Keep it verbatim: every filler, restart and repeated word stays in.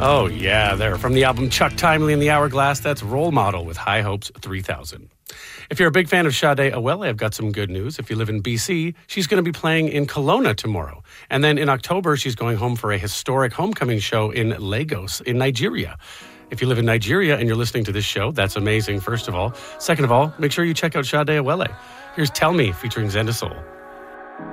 Oh, yeah, there. From the album Chuck Timely and the Hourglass, that's Role Model with High Hopes three thousand. If you're a big fan of Sade Awele, I've got some good news. If you live in B C, she's going to be playing in Kelowna tomorrow. And then in October, she's going home for a historic homecoming show in Lagos in Nigeria. If you live in Nigeria and you're listening to this show, that's amazing, first of all. Second of all, make sure you check out Sade Awele. Here's Tell Me featuring Zenda Soul.